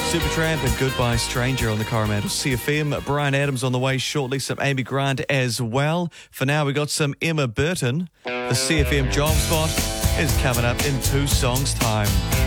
Supertramp and Goodbye Stranger on the Coromandel CFM. Brian Adams on the way shortly, some Amy Grant as well. For now, we got some Emma Burton. The CFM Job Spot is coming up in 2 songs' time.